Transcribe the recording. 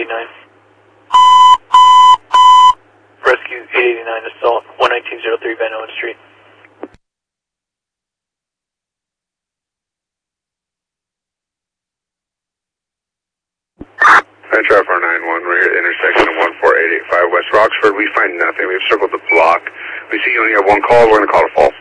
889. Rescue 889 assault 11903 Van Owen Street. Metro 491, we're here at the intersection of 14885 West Roxford. We find nothing. We've circled the block. We see you only have one call. We're going to call it false.